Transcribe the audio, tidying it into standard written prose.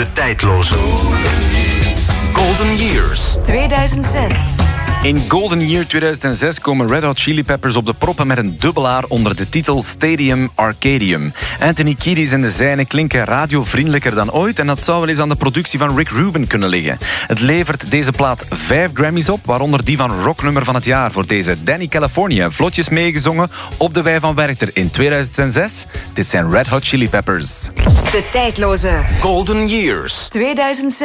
De tijdloze Golden Years 2006. In Golden Year 2006 komen Red Hot Chili Peppers op de proppen met een dubbelaar onder de titel Stadium Arcadium. Anthony Kiedis en de zijnen klinken radiovriendelijker dan ooit en dat zou wel eens aan de productie van Rick Rubin kunnen liggen. Het levert deze plaat 5 Grammys op, waaronder die van rocknummer van het jaar voor deze Danny California, vlotjes meegezongen op de Wei van Werchter in 2006. Dit zijn Red Hot Chili Peppers. De tijdloze Golden Years 2006.